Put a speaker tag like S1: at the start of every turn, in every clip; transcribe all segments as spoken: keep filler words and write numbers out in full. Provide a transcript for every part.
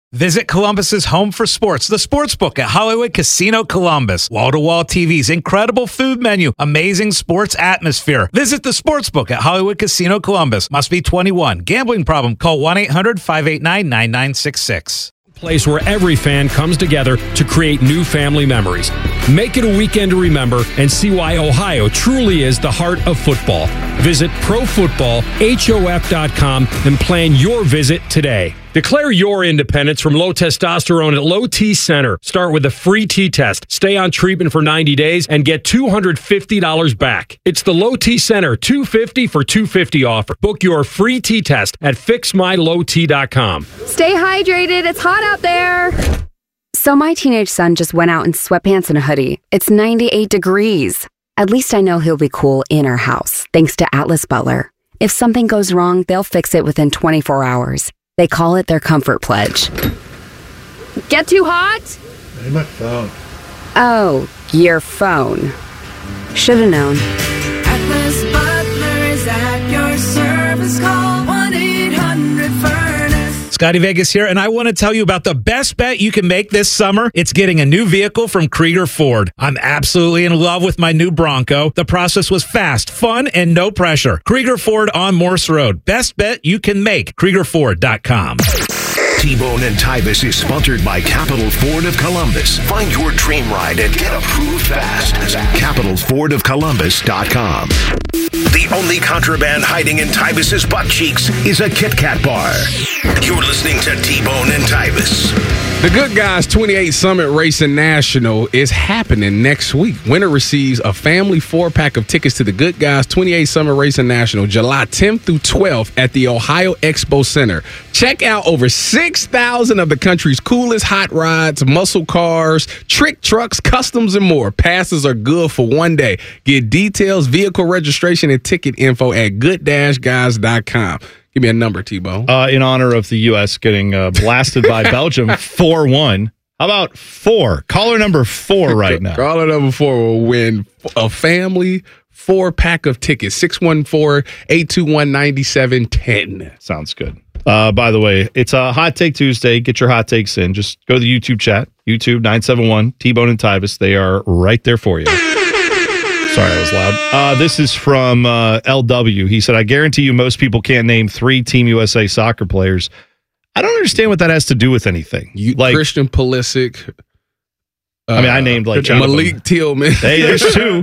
S1: Visit Columbus's home for sports, the Sportsbook at Hollywood Casino Columbus. Wall-to-wall T Vs, incredible food menu, amazing sports atmosphere. Visit the Sportsbook at Hollywood Casino Columbus. Must be twenty-one. Gambling problem? Call one eight hundred five eight nine nine nine six six.
S2: Place where every fan comes together to create new family memories. Make it a weekend to remember and see why Ohio truly is the heart of football. Visit pro football hof dot com and plan your visit today. Declare your independence from low testosterone at Low T Center. Start with a free T-test. Stay on treatment for ninety days and get two hundred fifty dollars back. It's the Low T Center two hundred fifty dollars for two hundred fifty dollars offer. Book your free T-test at fix my low t dot com.
S3: Stay hydrated. It's hot out there. So my teenage son just went out in sweatpants and a hoodie. It's ninety-eight degrees. At least I know he'll be cool in our house, thanks to Atlas Butler. If something goes wrong, they'll fix it within twenty-four hours. They call it their comfort pledge. Get too hot?
S4: Hey, my phone.
S3: Oh, your phone. Should've known.
S5: Atlas Butler is at your service. Call one eight hundred furnace.
S1: Scotty Vegas here, and I want to tell you about the best bet you can make this summer. It's getting a new vehicle from Krieger Ford. I'm absolutely in love with my new Bronco. The process was fast, fun, and no pressure. Krieger Ford on Morse Road. Best bet you can make. Krieger Ford dot com.
S6: T-Bone and Tybus is sponsored by Capital Ford of Columbus. Find your dream ride and get approved fast at capital ford of columbus dot com. The only contraband hiding in Tybus's butt cheeks is a Kit Kat bar. You're listening to T-Bone and Tybus.
S7: The Good Guys twenty-eight Summit Racing National is happening next week. Winner receives a family four-pack of tickets to the Good Guys twenty-eight Summit Racing National, July tenth through twelfth at the Ohio Expo Center. Check out over six thousand of the country's coolest hot rods, muscle cars, trick trucks, customs, and more. Passes are good for one day. Get details, vehicle registration, and ticket info at good dash guys dot com. Give me a number, T-Bone.
S8: Uh, in honor of the U S getting uh, blasted by Belgium four one. How about four? Caller number four right now.
S7: Caller number four will win a family four-pack of tickets. six one four, eight two one, nine seven one zero.
S8: Sounds good. Uh, by the way, it's a Hot Take Tuesday. Get your hot takes in. Just go to the YouTube chat. YouTube nine seven one, T-Bone and Tybus. They are right there for you. Sorry, that was loud. Uh, this is from uh, L W. He said, I guarantee you most people can't name three Team U S A soccer players. I don't understand what that has to do with anything.
S7: You,
S8: like
S7: Christian Pulisic. Uh,
S8: I mean, I named like
S7: Malik Tillman.
S8: Hey, there's two.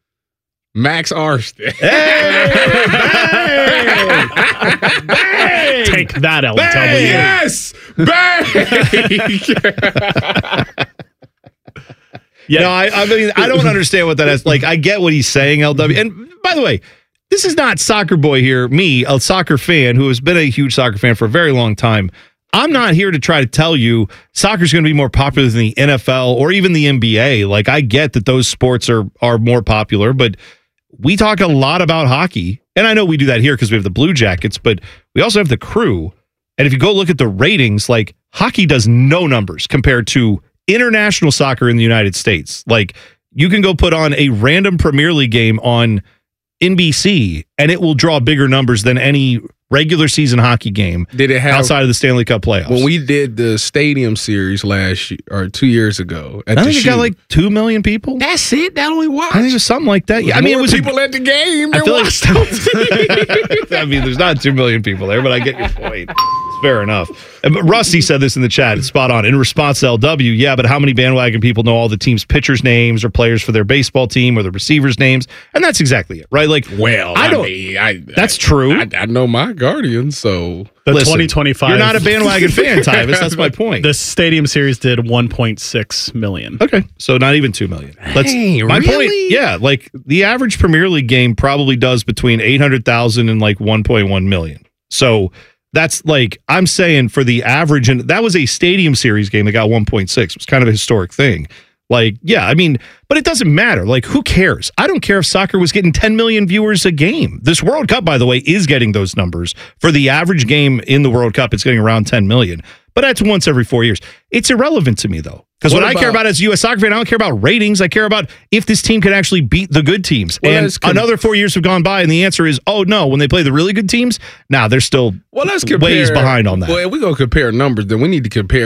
S7: Max Armstead.
S8: Hey! Bang! Bang!
S9: Take that, L W.
S7: Bang! Yes! Bang!
S8: Yeah, no, I, I mean, I don't understand what that is. Like, I get what he's saying, L W. And by the way, this is not Soccer Boy here, me, a soccer fan who has been a huge soccer fan for a very long time. I'm not here to try to tell you soccer's going to be more popular than the N F L or even the N B A. Like, I get that those sports are are more popular, but we talk a lot about hockey. And I know we do that here because we have the Blue Jackets, but we also have the Crew. And if you go look at the ratings, like, hockey does no numbers compared to international soccer in the United States. Like, you can go put on a random Premier League game on N B C and it will draw bigger numbers than any regular season hockey game.
S7: Did it have,
S8: outside of the Stanley Cup playoffs?
S7: When we did the Stadium Series last year, or two years ago, at
S8: I
S7: the
S8: think it
S7: shoot,
S8: got like two million people.
S7: That's it. That only watched.
S8: I think it was something like that. Yeah, I
S7: More
S8: mean, it was
S7: people
S8: a,
S7: at the game.
S8: I
S7: Than
S8: feel
S7: watched
S8: like I mean, there's not two million people there, but I get your point. It's fair enough. And, but Rusty said this in the chat. It's spot on. In response to L W, yeah, but how many bandwagon people know all the team's pitchers' names or players for their baseball team or the receivers' names? And that's exactly it, right? Like,
S7: well,
S8: I
S7: I
S8: don't.
S7: mean, I,
S8: that's
S7: I,
S8: true.
S7: I, I know my Guardian, so
S9: The
S8: Listen,
S9: twenty twenty-five.
S8: You're not a bandwagon fan, Tyvis. That's my point.
S9: The Stadium Series did one point six million.
S8: Okay, so not even two million. Let's,
S7: Hey,
S8: my
S7: really?
S8: point, yeah, like the average Premier League game probably does between eight hundred thousand and like one point one million. So that's like, I'm saying for the average, and that was a Stadium Series game that got one point six. It was kind of a historic thing. Like, yeah, I mean, but it doesn't matter. Like, who cares? I don't care if soccer was getting ten million viewers a game. This World Cup, by the way, is getting those numbers. For the average game in the World Cup, it's getting around ten million. But that's once every four years. It's irrelevant to me, though. Because what, what I care about as a U S soccer fan, I don't care about ratings. I care about if this team can actually beat the good teams.
S7: Well,
S8: and
S7: com-
S8: another four years have gone by, and the answer is, oh, no, when they play the really good teams, nah, they're still
S7: well, let's compare,
S8: ways behind on that.
S7: Well, if we're going to compare numbers, then we need to compare